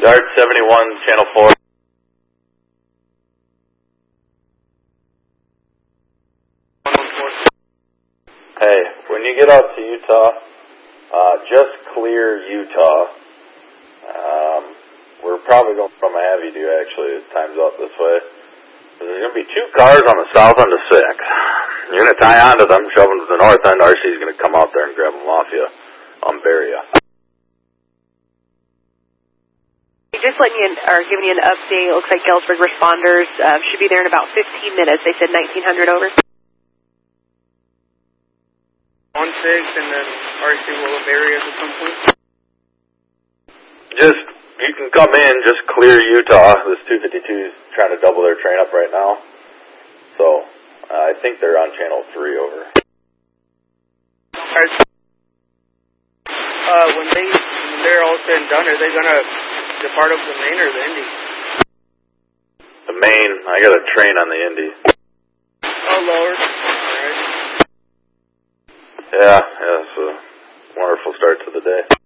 Yard 71, Channel 4. Hey, when you get out to Utah, just clear Utah. We're probably going from a heavy dew, actually. It times out this way. There's going to be 2 cars on the south end of 6. You're going to tie onto them, shove them to the north end. RC's going to come out there and grab them off you on Beria. Just letting you, or giving you an update. It looks like Galesburg responders should be there in about 15 minutes. They said 1900 over. On 6 and then RC will have areas at some point. You can come in, just clear Utah. This 252 is trying to double their train up right now. So, I think they're on channel 3 over. Alright. When they're all said and done, are they gonna depart of the main or the Indy? The main, I got a train on the Indy. Oh, Lord. Alright. Yeah, it's a wonderful start to the day.